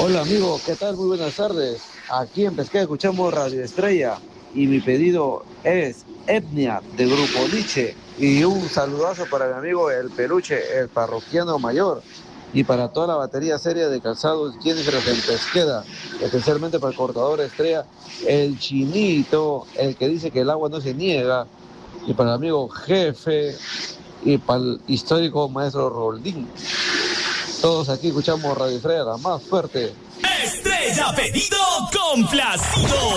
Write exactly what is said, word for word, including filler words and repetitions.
Hola amigo, ¿qué tal? Muy buenas tardes. Aquí en Pesquera escuchamos Radio Estrella y mi pedido es Etnia de Grupo Nietzsche y un saludazo para mi amigo el Peluche, el parroquiano mayor y para toda la batería seria de calzados Jennifer en Pesquera, especialmente para el cortador Estrella, el Chinito, el que dice que el agua no se niega y para el amigo Jefe y para el histórico maestro Roldín. Todos aquí escuchamos Radio Estrella, la más fuerte. Estrella pedido complacido.